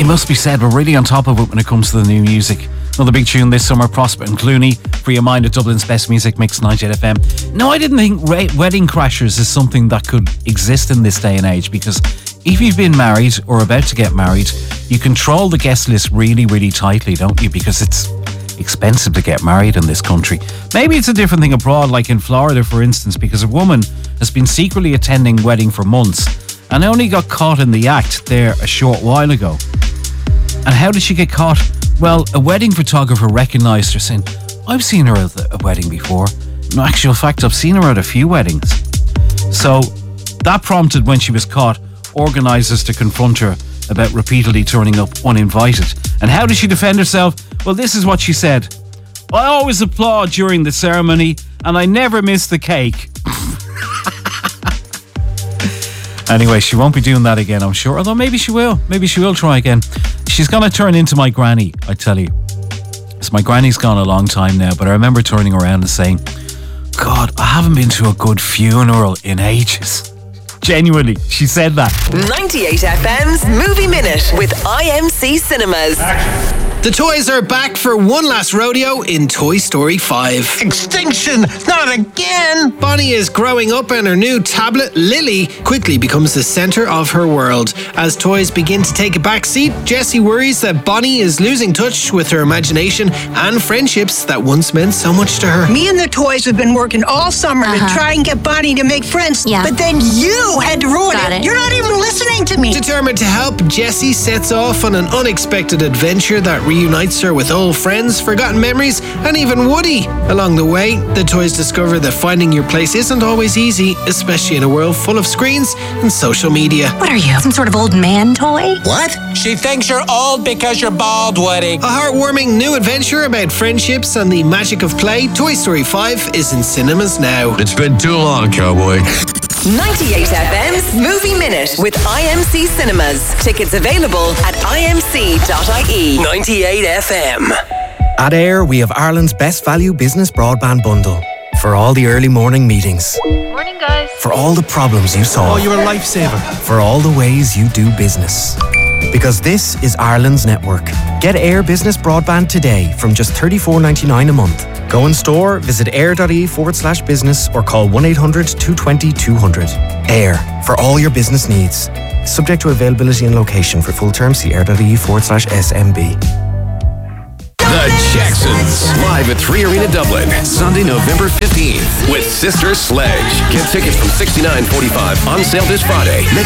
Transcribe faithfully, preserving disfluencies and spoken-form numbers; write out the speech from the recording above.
it must be said, we're really on top of it when it comes to the new music. Another big tune this summer, Prosper and Clooney, Free Your Mind at Dublin's Best Music Mix ninety-eight F M. No, I didn't think ra- Wedding Crashers is something that could exist in this day and age, because if you've been married or about to get married, you control the guest list really, really tightly, don't you? Because it's expensive to get married in this country. Maybe it's a different thing abroad, like in Florida, for instance, because a woman has been secretly attending a wedding for months and only got caught in the act there a short while ago. And how did she get caught? Well, a wedding photographer recognised her, saying, I've seen her at a wedding before. In actual fact, I've seen her at a few weddings. So that prompted, when she was caught, organisers to confront her about repeatedly turning up uninvited. And how did she defend herself? Well, this is what she said. I always applaud during the ceremony and I never miss the cake. Anyway, she won't be doing that again, I'm sure. Although maybe she will. Maybe she will try again. She's going to turn into my granny, I tell you. So my granny's gone a long time now, but I remember turning around and saying, God, I haven't been to a good funeral in ages. Genuinely, she said that. ninety-eight F M's Movie Minute with I M C Cinemas. The toys are back for one last rodeo in Toy Story five. Extinction! Not again! Bonnie is growing up and her new tablet, Lily, quickly becomes the centre of her world. As toys begin to take a back seat, Jessie worries that Bonnie is losing touch with her imagination and friendships that once meant so much to her. Me and the toys have been working all summer uh-huh. to try and get Bonnie to make friends, yeah. but then you had to ruin it. it. You're not even listening to me. Determined to help, Jessie sets off on an unexpected adventure that reunites her with old friends, forgotten memories, and even Woody. Along the way, the toys discover that finding your place isn't always easy, especially in a world full of screens and social media. What are you, some sort of old man toy? What? She thinks you're old because you're bald, Woody. A heartwarming new adventure about friendships and the magic of play. Toy Story five is in cinemas now. It's been too long, cowboy. ninety-eight F M's Movie Minute with I M C Cinemas. Tickets available at I M C dot I E. ninety-eight F M. At Air, we have Ireland's best value business broadband bundle. For all the early morning meetings. Morning, guys. For all the problems you solve. Oh, you're a lifesaver. For all the ways you do business. Because this is Ireland's network. Get Air Business Broadband today from just thirty-four ninety-nine a month. Go in store, visit air.ie forward slash business or call one eight hundred two two zero two hundred. Air, for all your business needs. Subject to availability and location. For full terms, see air.ie forward slash SMB. The Jacksons, live at three Arena Dublin, Sunday, November fifteenth, with Sister Sledge. Get tickets from sixty-nine forty-five, on sale this Friday.